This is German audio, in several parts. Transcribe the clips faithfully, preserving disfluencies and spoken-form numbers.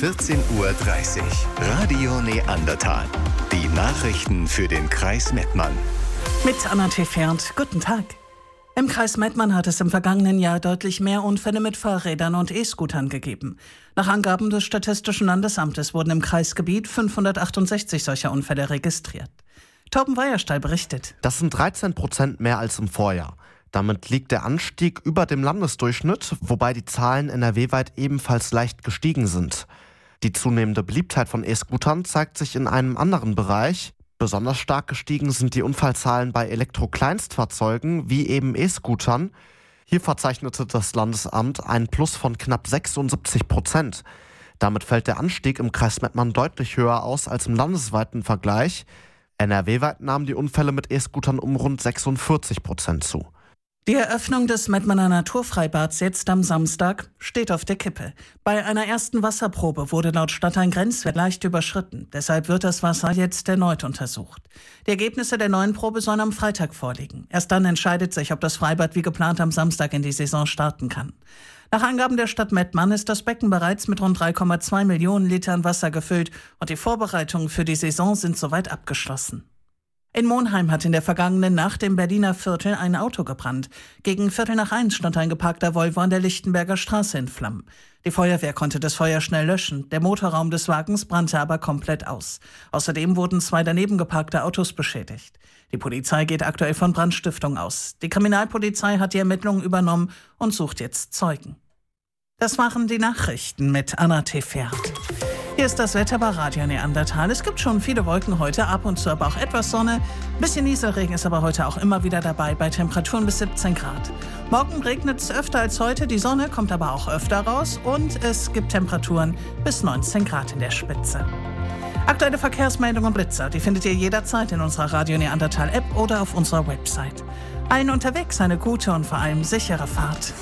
vierzehn Uhr dreißig. Radio Neandertal. Die Nachrichten für den Kreis Mettmann. Mit Anna Tefert. Guten Tag. Im Kreis Mettmann hat es im vergangenen Jahr deutlich mehr Unfälle mit Fahrrädern und E-Scootern gegeben. Nach Angaben des Statistischen Landesamtes wurden im Kreisgebiet fünfhundertachtundsechzig solcher Unfälle registriert. Torben Weierstall berichtet. Das sind dreizehn Prozent mehr als im Vorjahr. Damit liegt der Anstieg über dem Landesdurchschnitt, wobei die Zahlen N R W-weit ebenfalls leicht gestiegen sind. Die zunehmende Beliebtheit von E-Scootern zeigt sich in einem anderen Bereich. Besonders stark gestiegen sind die Unfallzahlen bei Elektro-Kleinstfahrzeugen wie eben E-Scootern. Hier verzeichnete das Landesamt einen Plus von knapp sechsundsiebzig Prozent. Damit fällt der Anstieg im Kreis Mettmann deutlich höher aus als im landesweiten Vergleich. N R W-weit nahmen die Unfälle mit E-Scootern um rund sechsundvierzig Prozent zu. Die Eröffnung des Mettmanner Naturfreibads jetzt am Samstag steht auf der Kippe. Bei einer ersten Wasserprobe wurde laut Stadt ein Grenzwert leicht überschritten. Deshalb wird das Wasser jetzt erneut untersucht. Die Ergebnisse der neuen Probe sollen am Freitag vorliegen. Erst dann entscheidet sich, ob das Freibad wie geplant am Samstag in die Saison starten kann. Nach Angaben der Stadt Mettmann ist das Becken bereits mit rund drei Komma zwei Millionen Litern Wasser gefüllt und die Vorbereitungen für die Saison sind soweit abgeschlossen. In Monheim hat in der vergangenen Nacht im Berliner Viertel ein Auto gebrannt. Gegen Viertel nach eins stand ein geparkter Volvo an der Lichtenberger Straße in Flammen. Die Feuerwehr konnte das Feuer schnell löschen. Der Motorraum des Wagens brannte aber komplett aus. Außerdem wurden zwei daneben geparkte Autos beschädigt. Die Polizei geht aktuell von Brandstiftung aus. Die Kriminalpolizei hat die Ermittlungen übernommen und sucht jetzt Zeugen. Das waren die Nachrichten mit Anna Tefert. Hier ist das Wetter bei Radio Neandertal. Es gibt schon viele Wolken heute, ab und zu aber auch etwas Sonne. Ein bisschen Nieselregen ist aber heute auch immer wieder dabei, bei Temperaturen bis siebzehn Grad. Morgen regnet es öfter als heute, die Sonne kommt aber auch öfter raus und es gibt Temperaturen bis neunzehn Grad in der Spitze. Aktuelle Verkehrsmeldungen und Blitzer, die findet ihr jederzeit in unserer Radio Neandertal App oder auf unserer Website. Allen unterwegs eine gute und vor allem sichere Fahrt.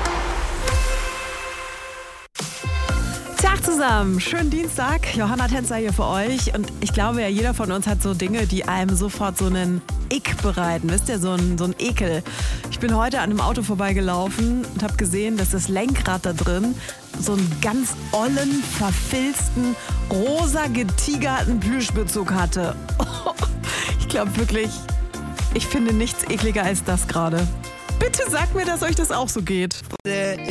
Tag zusammen, schönen Dienstag, Johanna Tänzer hier für euch und ich glaube ja, jeder von uns hat so Dinge, die einem sofort so einen Ick bereiten, wisst ihr, so ein, so ein Ekel. Ich bin heute an einem Auto vorbeigelaufen und habe gesehen, dass das Lenkrad da drin so einen ganz ollen, verfilzten, rosa getigerten Plüschbezug hatte. Ich glaube wirklich, ich finde nichts ekliger als das gerade. Bitte sagt mir, dass euch das auch so geht.